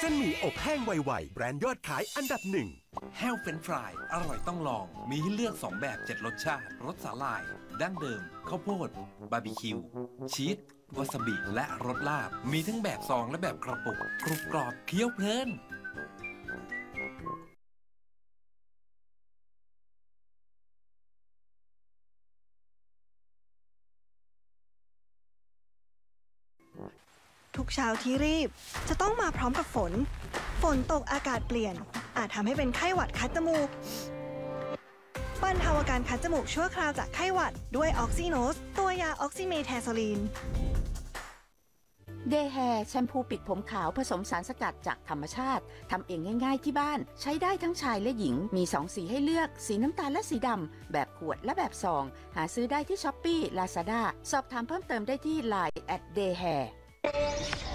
เส้นหมี่อบแห้งไวๆแบรนด์ยอดขายอันดับหนึ่งแฮลเฟรนช์ฟรายอร่อยต้องลอง มีให้เลือก 2 แบบ 7 รสชาติ รสสาหร่าย ดั้งเดิม ข้าวโพด บาร์บีคิว ชีส วาซาบิ และรสลาบ มีทั้งแบบซองและแบบกระปุก กรุบกรอบเคี้ยวเพลินทุกเช้าที่รีบจะต้องมาพร้อมกับฝนตกอากาศเปลี่ยนอาจทำให้เป็นไข้หวัดคัดจมูกบรรเทาอาการคัดจมูกชั่วคราวจากไข้หวัดด้วยออกซิโนสตัวยาออกซิเมแทโซลีนเดแฮร์แชมพูปิดผมขาวผสมสารสกัดจากธรรมชาติทำเองง่ายๆที่บ้านใช้ได้ทั้งชายและหญิงมี2สีให้เลือกสีน้ำตาลและสีดำแบบขวดและแบบซองหาซื้อได้ที่ช้อปปี้ลาซาด้าสอบถามเพิ่มเติมได้ที่ LINE @dayhair